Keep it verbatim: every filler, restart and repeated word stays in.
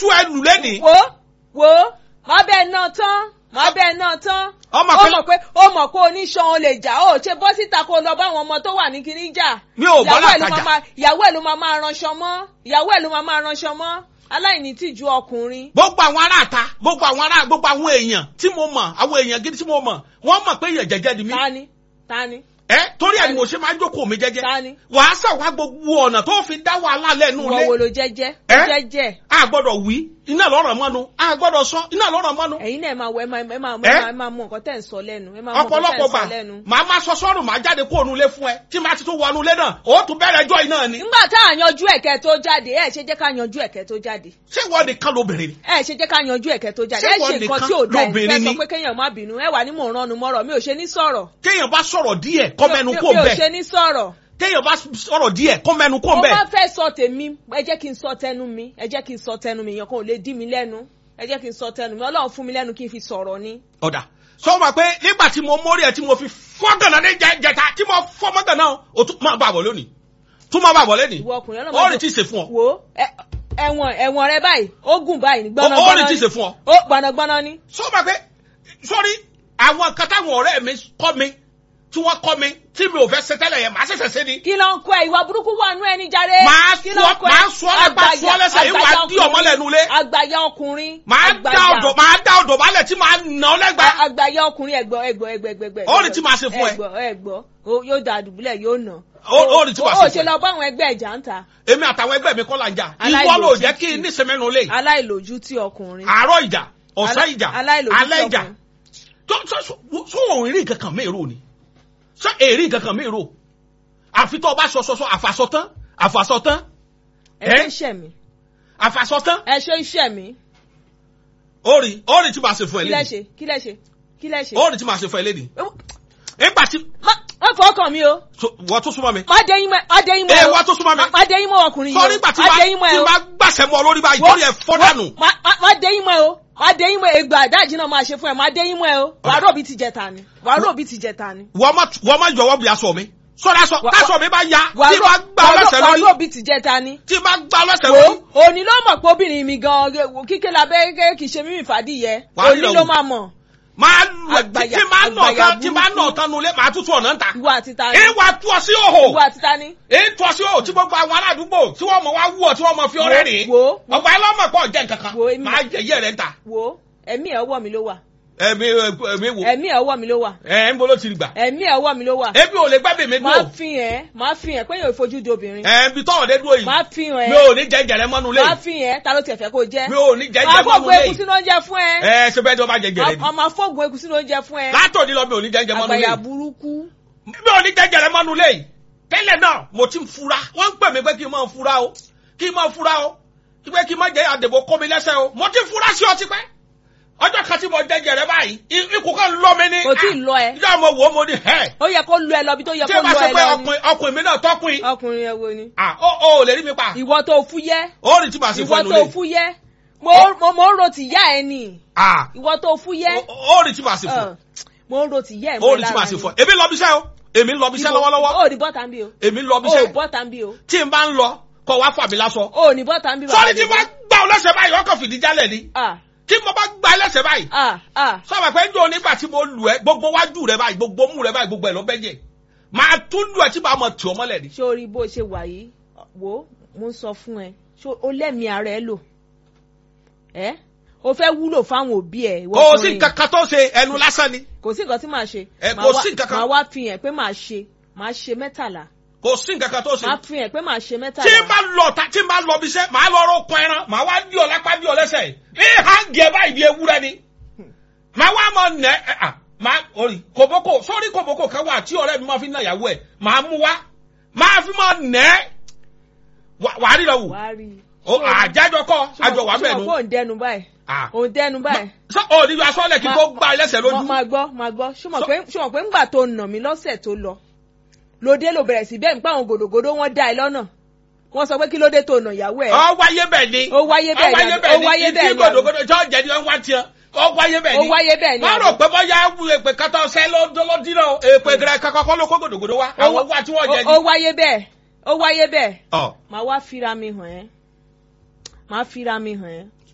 tú ẹlù lẹ́nìí. wo wo má bẹ́ẹ̀ náà tán má bẹ́ẹ̀ náà tán. ọmọ ó mọ̀ pé ó mọ̀ pé oníṣan o lè jà ó ṣe bọ́ síta kó lọ bá àwọn ọmọ tó wà ní kinní jà. mi ò bọ́ làkàjà. ìyàwó ẹ̀ ló máa máa ránṣọ mọ́ ìyàwó ẹ̀ ló máa máa ránṣọ mọ́ aláìní tìjú ọkùnrin. gbogbo àwọn ará ta gbogbo àwọn ará gbogbo àwọn èèyàn tí mo mọ̀ àwọn èèyàn gidi tí mo mọ̀ wọ́n mọ̀ pé èèyàn jẹ́jẹ́ ni mí. tani tani. ẹ torí ẹ ni mo ṣe máa ń jókòó mi jẹ́jẹ́. tani. wàá sàwá gbogbo ọ̀nà tó fi dá wàhálà lẹ́nu ilé. wọ́n wo ló jẹ́jẹ́. jẹ́jẹ́. a gbọ́dọ̀ wí iná lọ́rọ̀ mọ́nu a gbọ́dọ̀ sọ iná lọ́rọ̀ mọ́nu. ẹ̀yin náà ẹ máa wọ ẹ máa ẹ máa ẹ máa mú nǹkan tẹ̀ ń sọ lẹ́nu. ọ̀pọ̀lọpọ̀ gbà màá máa sọ sọ́rùn màá jáde kó onú ilé fún ẹ tí màá ti tún wọnú ilé náà ó tún bẹ̀rẹ̀ ẹjọ́ iná ni. nígbà tá à yanjú ẹ̀kẹ́ tó jáde ẹ ṣe jẹ́ ká yanjú ẹ̀kẹ́ tó jáde. ṣé wọ́n nìkan lóbìnrin ni. ẹ ṣe jẹ́ ká yanjú ẹ̀kẹ́ tó jáde. ẹ ṣe nǹkan tí ò da ẹ fẹ́ sọ pé kéèyàn má bínú ẹ wà ní mò ń ránu mọ́rọ̀ mi ò ṣe ní sọ̀rọ̀. kéèyàn bá sọ̀rọ̀ díẹ̀ kọ́ mẹ́nu kó mi ò bẹ́ẹ̀. ṣe ní sọ̀rọ̀. kéèyàn bá sọ̀rọ̀ díẹ̀ kọ́ mẹ́nu kó bẹ́ẹ̀. mo bá fẹ́ sọ tèmi ẹ jẹ́ kí n sọ tẹnu mi ẹ jẹ́ kí n sọ tẹnu mi èèyàn kan ò lè dí mi lẹ́nu ẹ jẹ́ kí n sọ tẹnu mi ọlọ́run fún mi lẹ́nu kí n fi sọ̀rọ̀ ni. ọ̀dà sọ ma pé nígbà tí mo mórí ẹ tí mo fi fọ́ gànà ní jẹta tí mo fọ́ mọ́ gànà o tún máa bá bọ̀ lónìí tún máa bá bọ̀ lónìí ó rìn tí ì ṣe fún ọ. wo ẹ̀wọ̀n ẹ̀wọ̀n rẹ báyìí ó gùn báyìí gbọ́nàgbọ́nà ni ó rìn tí ì ṣe fún ọ. ó gbọ́nàgbọ́nà ni. sọ ma pé sórí àwọn kátàwọn ọ̀rẹ́ mi kọ́ mi tí wọ́n kọ́ mi tí mi ò fẹ́ ṣe tẹ́lẹ̀ yẹn màá ṣẹ̀ṣẹ̀ ṣe ni. kí ló ń kọ ẹ ìwà burúkú wà nú ẹni jàre. màá sọ lápá sọ lẹ́sẹ̀ yìí wàá dí ọmọ lẹ́nu lé. àgbàyà ọkùnrin. màá dá ọ̀dọ̀ màá dá ọ̀dọ̀ balẹ̀ tí màá nà ọ́ lẹ́gbẹ̀ẹ́. àgbàyà ọkùnrin ẹ̀gbọ́ ẹ̀gbọ́ ẹ̀gbẹ́. ó ní tí màá ṣe fún ẹ. ẹ̀gbọ́ ẹ̀gbọ́ yóò da àdùbúlẹ̀ yóò nà. ó ní tí màá ṣe fún ẹ. ó ṣe lọ bá àwọn ẹgbẹ́ ìjà ń ta. èmi àtàwọn ẹgbẹ́ mi kọ́ la ń jà. ìwọ ló jẹ́ kí nísìmẹ́nu lé. aláìlójútì ọkùnrin. àárọ̀ ìjà ọ̀sán ìjà alẹ́ ìjà. ọkùnrin. tó òun rí nǹkan kan mẹ́rù ni ṣé èrè nǹkan kan mẹ́rù àfi tó o bá sọ sọ sọ àfàsọtán àfàsọtán. ẹ ṣe iṣẹ́ mi. àfàsọtán. ẹ ṣe iṣẹ́ mi. orí orí tí màá ṣe fún ẹ lédi. kí lẹ ṣe kí lẹ ṣe kí lẹ ṣe. orí tí màá ṣe fún ẹ lédi. nígbà tí. má fọ ọkàn mi o. wọ́n tó súnmọ́ mi. má dé yín mọ́ má dé yín mọ́. ẹ wọ́n tó súnmọ́ mi. má dé yín mọ́ ọkùnrin yìí o. sọ nígbà tí bá gbàṣẹ mọ́ lórí báyìí torí ẹ fọ́ dànù. má dé yín mọ́ o wàá dé yín mọ egbò àdájì náà máa ṣe fún ẹ máa dé yín mọ ẹ o wàá rò bí ti jẹta ni wàá rò bí ti jẹta ni. wọ́n má jọ̀wọ́ bí aṣọ mi sọ́dọ̀ aṣọ táṣọ mi bá ya tí bá gbá ọlọ́sẹ̀ lórí wàá rò bí ti jẹta ni. tí bá gbá ọlọ́sẹ̀ lórí. òní ló mọ̀ pé obìnrin mi gan kíkẹ́ labẹ́ kì í ṣe mímì fàdíyẹ òní ló máa mọ̀. máa lọ tí máa nà tán tí máa nà tán nulẹ̀ máa tútù ọ̀nà ta. ìwà àtìta ni. ìwà tú ọ sí òhò. ìwà àtìta ni. èyí tú ọ sí òhò tí gbogbo àwọn aládùúgbò tí wọ́n mọ̀ wá wú ọ tí wọ́n mọ̀ fi ọ̀rẹ́ rìn. ọ̀pọ̀ ẹlọ́mọ̀ pọ̀ jẹ́ nǹkan kan máa jẹ iye rẹ̀ ń ta. wo ẹ̀mí ẹ̀ ọwọ́ mi ló wà. ẹ̀mí ẹ̀mí wo. ẹ̀mí ẹ̀ ọwọ́ mi ló wà. ẹ̀ ń bolo ti gbà. ẹ̀mí ẹ̀ ọwọ́ mi ló wà. ebi ò lè gbá bèmí dúró. máa fi hàn máa fi hàn pé yóò fojú di obìnrin. ẹ̀ ń bi tọ́wọ̀ dé dúró yìí. máa fi hàn mi ò ní jẹ jẹrẹ mọ́nu lé. máa fi hàn ta ló tiẹ̀ fẹ́ kó jẹ́. mi ò ní jẹ jẹrẹ mọ́nu lé. àfọ̀gbọ̀ ekusi ló ń jẹ fún ẹ. ẹ ṣe bẹ́ẹ̀ ni wọ́n bá jẹ jẹrẹ ni. ọmọ àfọ̀gbọ̀ ekusi ló ń jẹ fún ẹ. látòdì lọ mi ò ní jẹ jẹrẹ mọ́nu lé. àgbàyà burúkú. mi ò ní jẹ jẹrẹ mọ́nu lé. tẹ́lẹ̀ náà mo ti ń fura wọ́n ń pè mí pé kí n máa fura o kí n máa fura o pé kí n máa jẹ àdèbò kó mi lẹ́sẹ̀ o mo ti fura sí ọ tipẹ́ ọjọ́ kan tí mo jẹjẹ rẹ báyìí ikú kan lọ mi ní. kò tí ì lọ ẹ. ìjọ mo wò ó mo ní ẹ. ó yẹ kó lọ ẹ lọ bí tó yẹ kó lọ ẹ lọ ni. tí o bá ṣe pé ọkùnrin ọkùnrin mi náà tọkùnrin. ọkùnrin ẹ wo ni. ah ó ó lè rí mi pa. ìwọ tó fúyẹ́. ó rí tí màá ṣe fún ẹnu lé. ìwọ tó fúyẹ́. mo mo mo ń ro tìyá ẹ ni. ah ìwọ tó fúyẹ́. ó rí tí màá ṣe fún. mo ń ro tìyá ẹ mọ́ lára ni. ó rí tí màá ṣe fún ẹ. èmi lọ bí iṣẹ́ o èmi lọ bí iṣẹ́ lọ́wọ́lọ́wọ́. ó ní bọ́tà ń bí o. èmi lọ bí iṣẹ́. ó bọ́tà ń bí o. tí n bá ń lọ kọ wá fà mí lásọ. ó ní bọ́tà ń bí. sọ́ni tí wọ́n gbà ọ lọ́sẹ̀ báyìí ọkọ̀ fìdí jálẹ̀ ni. ah tí mo bá gba ẹlẹ́sẹ̀ báyìí. sọ́wọ́n pé ń jọ nígbà tí mo lù ẹ́ gbogbo wájú rẹ báyìí gbogbo mú rẹ báyìí gbogbo ẹ̀ ló bẹ́ jẹ́ máa tún lù ẹ́ tí màá mọ̀ tì ọ́ mọ́lẹ̀ ni. ṣé o rí bó ṣe wà yìí wo mo ń sọ fún ẹ ṣé o lẹ́mìí ara ẹ lò ẹ́ o fẹ́ wúlò fáwọn òbí ẹ. kò sí nǹkan kan tó ṣe ẹnu lásán ni. kò sí nǹkan tí màá ṣe. kò sí nǹkan kan. màá wá fi hàn pé màá ṣe màá ṣe mẹ́tàlá. kò sí nǹkan kan tó ṣe. máa fi hàn pé màá ṣe mẹ́tàlá. tí n bá lọ ta tí n bá lọ bí iṣẹ́ màá lọ rọ kun ẹran màá wá dí ọ lápá dí ọ lẹ́sẹ̀ ní hangi ẹ báyìí bí ewúrẹ́ ni. màá wá mọ nẹ ẹ à máa orí kòbókò sórí kòbókò kan wà tí ọ̀rẹ́ mi máa fi ná ìyàwó ẹ̀ máa mú wá máa fi máa nẹ wà á rí lọ wò. wà á rí. àjájọ kọ àjọ wà bẹ́ẹ̀ nu. ṣùgbọ́n òun dẹnu báyìí. òun dẹnu báyìí. sọ ò ní aṣọ́lẹ̀ kí n tó gbá ẹlẹ́sẹ̀ lójú. máa gbọ́ máa gbọ́ ṣùgbọ́n pé ńgbà tó nà mí lọ́sẹ̀ tó lọ lóde ló bẹ̀rẹ̀ sí bẹ́ẹ̀ nípa àwọn gòdògòdò wọn dá ẹ lọ́nà wọ́n sọ pé kí ló dé tó nà ìyàwó ẹ̀. ó wáyé bẹ́ẹ̀ ni ó wáyé bẹ́ẹ̀ ni ó wáyé bẹ́ẹ̀ ni ìdí gòdògòdò tí ó jẹ́ ni wọ́n wá tiẹ̀ ó wáyé bẹ́ẹ̀ ni ó wáyé bẹ́ẹ̀ ni. wọ́n rò pé bọ́yá èpè kátà ọ̀sẹ̀ lọ́dínà èpè gẹ̀rẹ́ kankan kọ́ ló kó gòdògòdò wá àwọn wá tí wọ́n jẹ ni. ó wáyé bẹ́ẹ̀ ó wáyé bẹ́ẹ̀ máa wá fira mi hàn ẹ́ máa fira mi hàn ẹ́